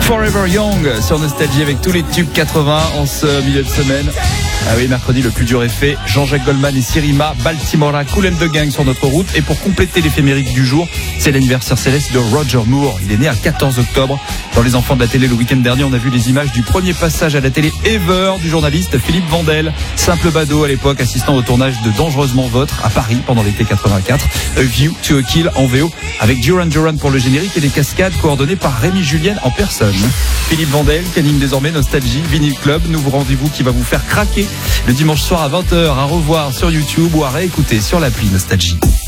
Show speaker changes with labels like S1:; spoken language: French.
S1: Forever Young sur Nostalgie avec tous les tubes 80 en ce milieu de semaine. Ah oui, mercredi, le plus dur est fait. Jean-Jacques Goldman et Sirima, Baltimora, Kool and the Gang sur notre route. Et pour compléter l'éphémérique du jour, c'est l'anniversaire céleste de Roger Moore. Il est né à 14 octobre. Dans Les Enfants de la télé, le week-end dernier, on a vu les images du premier passage à la télé ever du journaliste Philippe Vandel. Simple badaud à l'époque, assistant au tournage de Dangereusement Vôtre à Paris pendant l'été 84. A View to a Kill en VO avec Duran Duran pour le générique et des cascades coordonnées par Rémi Julien en personne. Philippe Vandel qui anime désormais Nostalgie Vinyl Club, nouveau rendez-vous qui va vous faire craquer le dimanche soir à 20h, à revoir sur YouTube ou à réécouter sur l'appli Nostalgie.